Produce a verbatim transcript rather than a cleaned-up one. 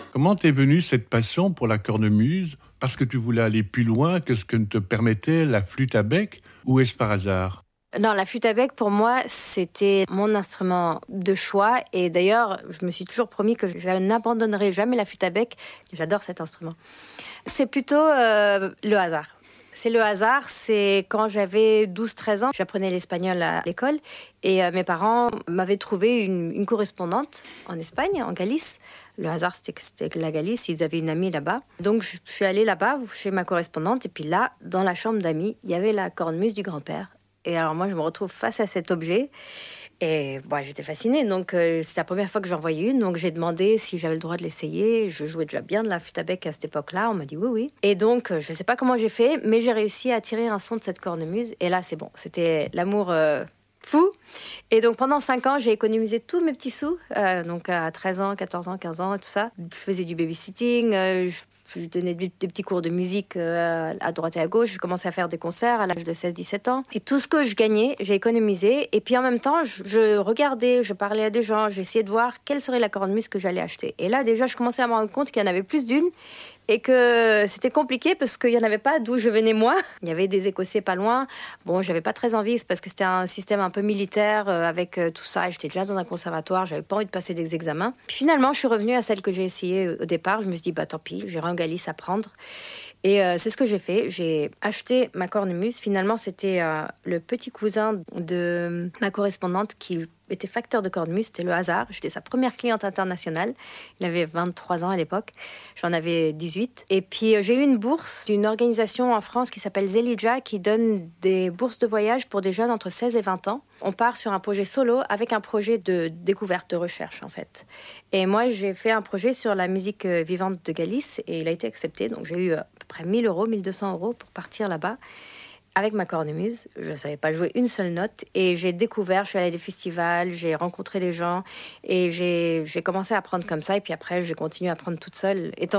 Comment t'es venue cette passion pour la cornemuse? Parce que tu voulais aller plus loin que ce que ne te permettait la flûte à bec, ou est-ce par hasard? Non, la flûte à bec, pour moi, c'était mon instrument de choix. Et d'ailleurs, je me suis toujours promis que je n'abandonnerai jamais la flûte à bec. J'adore cet instrument. C'est plutôt euh, le hasard. C'est le hasard, c'est quand j'avais douze treize ans, j'apprenais l'espagnol à l'école et euh, mes parents m'avaient trouvé une, une correspondante en Espagne, en Galice. Le hasard, c'était que c'était la Galice, ils avaient une amie là-bas. Donc je suis allée là-bas chez ma correspondante et puis là, dans la chambre d'amis, il y avait la cornemuse du grand-père. Et alors moi, je me retrouve face à cet objet et bon, j'étais fascinée. Donc euh, c'était la première fois que j'en voyais une. Donc j'ai demandé si j'avais le droit de l'essayer. Je jouais déjà bien de la flûte à bec à cette époque-là. On m'a dit oui, oui. Et donc euh, je ne sais pas comment j'ai fait, mais j'ai réussi à tirer un son de cette cornemuse. Et là, c'est bon. C'était l'amour euh, fou. Et donc pendant cinq ans, j'ai économisé tous mes petits sous. Euh, donc à treize ans, quatorze ans, quinze ans, tout ça. Je faisais du babysitting. Euh, je Je donnais des petits cours de musique à droite et à gauche. Je commençais à faire des concerts à l'âge de seize dix-sept ans. Et tout ce que je gagnais, j'ai économisé. Et puis en même temps, je, je regardais, je parlais à des gens. J'essayais de voir quelle serait la cornemuse que j'allais acheter. Et là, déjà, je commençais à me rendre compte qu'il y en avait plus d'une. Et que c'était compliqué parce qu'il n'y en avait pas d'où je venais moi. Il y avait des Écossais pas loin. Bon, j'avais pas très envie parce que c'était un système un peu militaire euh, avec euh, tout ça. Et j'étais déjà dans un conservatoire, j'avais pas envie de passer des examens. Puis finalement, je suis revenue à celle que j'ai essayée au départ. Je me suis dit, bah tant pis, j'irai en Galice apprendre. Et euh, c'est ce que j'ai fait. J'ai acheté ma cornemuse. Finalement, c'était euh, le petit cousin de ma correspondante qui était facteur de cornemuse. C'était le hasard. J'étais sa première cliente internationale. Il avait vingt-trois ans à l'époque. J'en avais dix-huit. Et puis, euh, j'ai eu une bourse d'une organisation en France qui s'appelle Zelidja, qui donne des bourses de voyage pour des jeunes entre seize et vingt ans. On part sur un projet solo avec un projet de découverte, de recherche, en fait. Et moi, j'ai fait un projet sur la musique vivante de Galice et il a été accepté. Donc, j'ai eu à peu près mille euros, mille deux cents euros pour partir là-bas avec ma cornemuse. Je ne savais pas jouer une seule note et j'ai découvert, je suis allée à des festivals, j'ai rencontré des gens et j'ai, j'ai commencé à apprendre comme ça. Et puis après, j'ai continué à apprendre toute seule. Étant